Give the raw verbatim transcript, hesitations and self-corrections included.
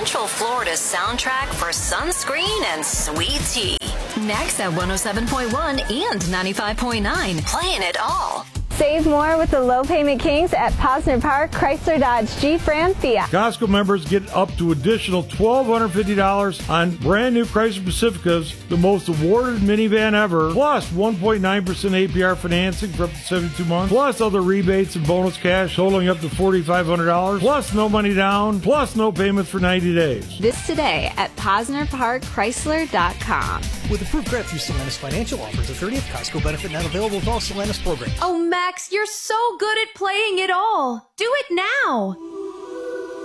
Central Florida's soundtrack for sunscreen and sweet tea. Next at one oh seven point one and ninety-five point nine. Playing it all. Save more with the low payment kings at Posner Park, Chrysler Dodge Jeep Ram Fiat. Costco members get up to additional one thousand two hundred fifty dollars on brand new Chrysler Pacificas, the most awarded minivan ever, plus one point nine percent A P R financing for up to seventy-two months, plus other rebates and bonus cash totaling up to four thousand five hundred dollars, plus no money down, plus no payments for ninety days. This today at Posner Park Chrysler dot com. With approved credit through Stellantis Financial offers, a thirtieth Costco benefit not available with all Stellantis programs. Oh, Max, you're so good at playing it all. Do it now.